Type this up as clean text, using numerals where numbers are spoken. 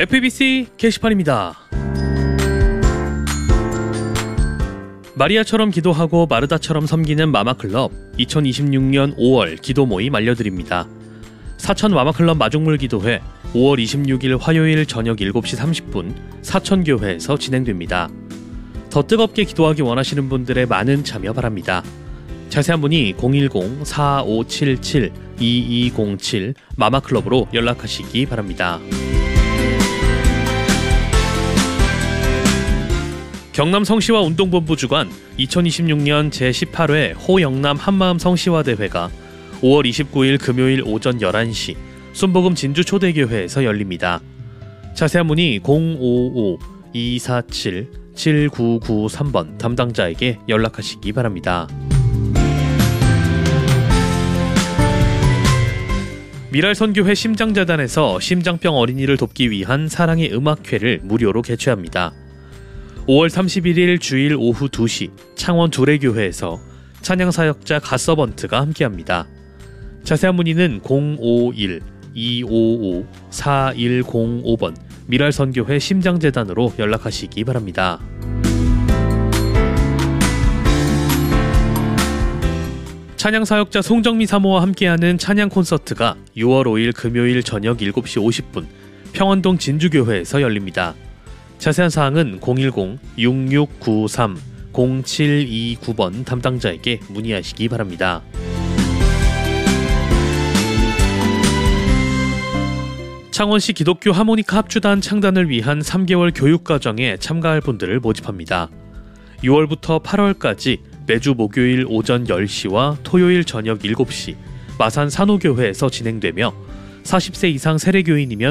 FEBC 게시판입니다. 마리아처럼 기도하고 마르다처럼 섬기는 마마클럽 2026년 5월 기도 모임 알려드립니다. 사천 마마클럽 마중물 기도회 5월 26일 화요일 저녁 7시 30분 사천교회에서 진행됩니다. 더 뜨겁게 기도하기 원하시는 분들의 많은 참여 바랍니다. 자세한 문의 010-4577-2207 마마클럽으로 연락하시기 바랍니다. 경남 성시화 운동본부 주관 2026년 제18회 호영남 한마음 성시화대회가 5월 29일 금요일 오전 11시 순복음 진주초대교회에서 열립니다. 자세한 문의 055-247-7993번 담당자에게 연락하시기 바랍니다. 미랄선교회 심장재단에서 심장병 어린이를 돕기 위한 사랑의 음악회를 무료로 개최합니다. 5월 31일 주일 오후 2시 창원 두레교회에서 찬양사역자 갓서번트가 함께합니다. 자세한 문의는 051-255-4105번 미랄선교회 심장재단으로 연락하시기 바랍니다. 찬양사역자 송정미 사모와 함께하는 찬양 콘서트가 6월 5일 금요일 저녁 7시 50분 평안동 진주교회에서 열립니다. 자세한 사항은 010-6693-0729번 담당자에게 문의하시기 바랍니다. 창원시 기독교 하모니카 합주단 창단을 위한 3개월 교육과정에 참가할 분들을 모집합니다. 6월부터 8월까지 매주 목요일 오전 10시와 토요일 저녁 7시 마산 산호교회에서 진행되며 40세 이상 세례교인이면